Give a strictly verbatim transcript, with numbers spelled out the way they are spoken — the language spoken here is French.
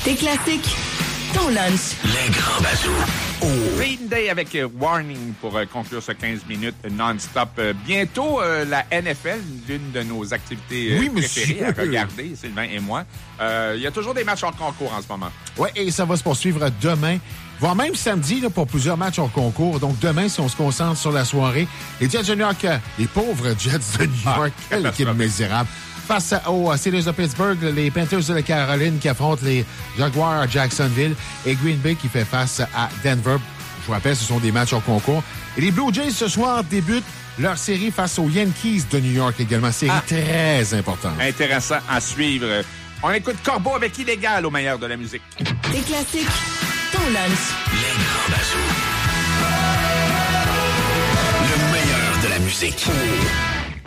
Tes classiques, ton lunch. Les grands bazous. Oh. Green Day avec euh, Warning pour euh, conclure ce quinze minutes non-stop. Euh, bientôt, euh, la N F L, l'une de nos activités euh, oui, préférées à regarder, Sylvain et moi. Euh, il y a toujours des matchs en concours en ce moment. Oui, et ça va se poursuivre demain, voire même samedi là, pour plusieurs matchs en concours. Donc demain, si on se concentre sur la soirée, les Jets de New York, les pauvres Jets de New York, ah, quelle équipe misérable. Face aux Steelers de Pittsburgh, les Panthers de la Caroline qui affrontent les Jaguars à Jacksonville et Green Bay qui fait face à Denver. Je vous rappelle, ce sont des matchs en concours. Et les Blue Jays, ce soir, débutent leur série face aux Yankees de New York également. Série ah. très importante. Intéressant à suivre. On écoute Corbeau avec Illégal au meilleur de la musique. Des classiques, ton lunch. Les grands bazous. Le meilleur de la musique. Oh.